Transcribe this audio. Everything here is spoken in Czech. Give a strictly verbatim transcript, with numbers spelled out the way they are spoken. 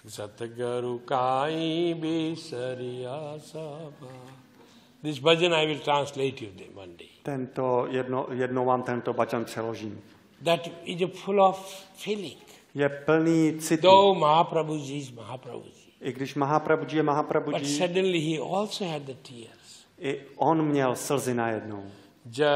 Satgaru kai bisariya saba. This bhajan I will translate you one day. Tento jedno, jednou vám tento bhajan přeložím. That is full of feeling. Je plný citu. Though Mahaprabhuji is Mahaprabhuji. I když Mahaprabhuji je Mahaprabhuji. But suddenly he also had the tears. I on měl slzy najednou.